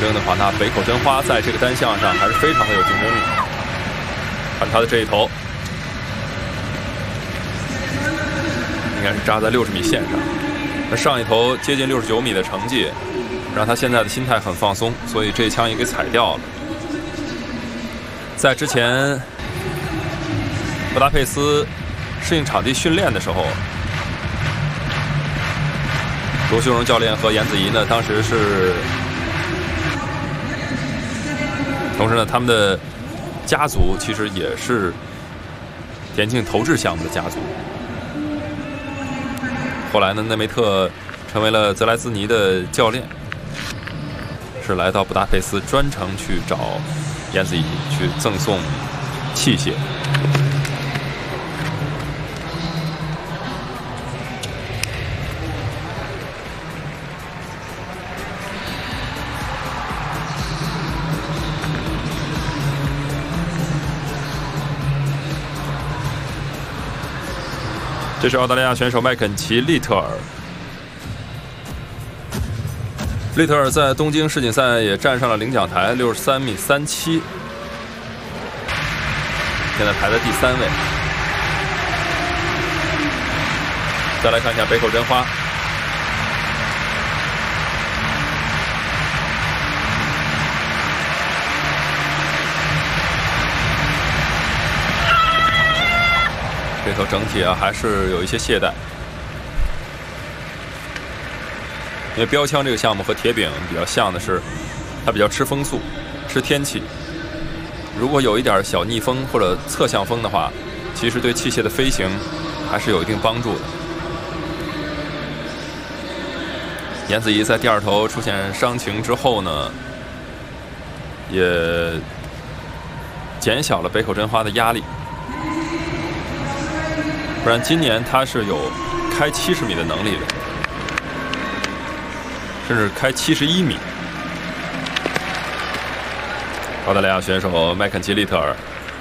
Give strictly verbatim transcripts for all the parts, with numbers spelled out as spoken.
争的话，那北口真花在这个单项上还是非常的有竞争力。看他的这一投，应该是扎在六十米线上。那上一投接近六十九米的成绩，让他现在的心态很放松，所以这一枪也给踩掉了。在之前布达佩斯适应场地训练的时候，罗秀荣教练和严子怡呢，当时是，同时呢，他们的家族其实也是田径投掷项目的家族。后来呢，内梅特成为了泽莱兹尼的教练，是来到布达佩斯专程去找严子怡去赠送器械。这是澳大利亚选手麦肯齐·利特尔。利特尔在东京世锦赛也站上了领奖台，六十三米三七，现在排在第三位。再来看一下北口真花，这头整体啊还是有一些懈怠，因为标枪这个项目和铁饼比较像的是，它比较吃风速，吃天气。如果有一点小逆风或者侧向风的话，其实对器械的飞行还是有一定帮助的。严子怡在第二投出现伤情之后呢，也减小了北口真花的压力。不然今年他是有开七十米的能力的，甚至开七十一米。澳大利亚选手麦肯齐·利特尔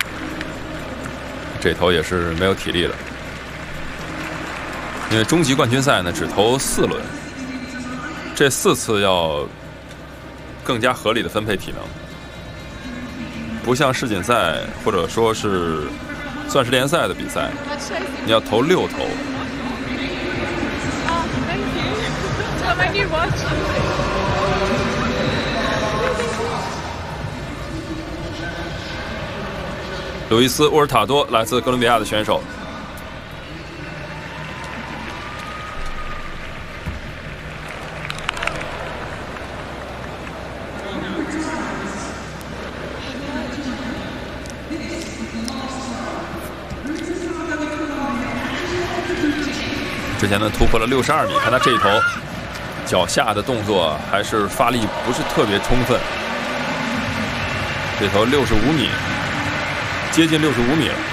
这头也是没有体力了，因为终极冠军赛呢只投四轮，这四次要更加合理的分配体能，不像世锦赛或者说是钻石联赛的比赛，你要投六投。路易斯·沃尔塔多来自哥伦比亚的选手，之前呢突破了六十二米，看他这一投脚下的动作还是发力不是特别充分，这投六十五米，接近六十五米了，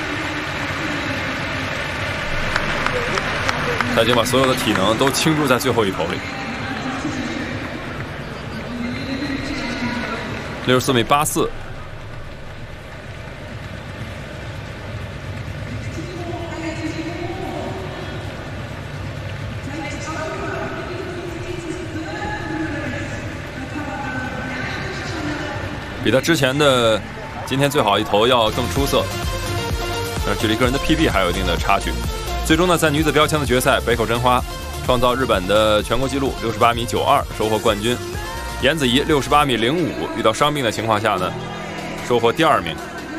他已经把所有的体能都倾注在最后一投里。六十四米八四。比他之前的今天最好一投要更出色，但是距离个人的 P B 还有一定的差距。最终呢，在女子标枪的决赛，北口真花创造日本的全国纪录六十八米九二，收获冠军。严子怡六十八米零五，遇到伤病的情况下呢，收获第二名。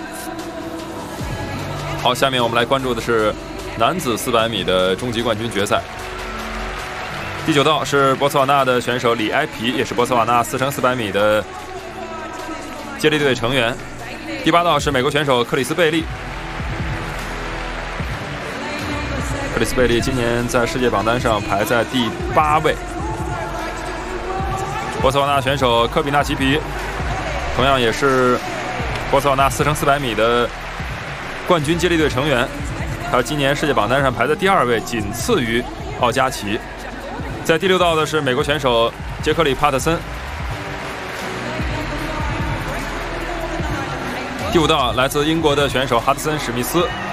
好，下面我们来关注的是男子四百米的终极冠军决赛。第九道是波斯瓦纳的选手李埃皮，也是波斯瓦纳四乘四百米的接力队成员。第八道是美国选手克里斯贝利，克里斯贝利今年在世界榜单上排在第八位。波斯瓦纳选手科比纳奇皮，同样也是波斯瓦纳四乘四百米的冠军接力队成员，他今年世界榜单上排在第二位，仅次于奥加奇。在第六道的是美国选手杰克里帕特森。第五道来自英国的选手哈德森·史密斯，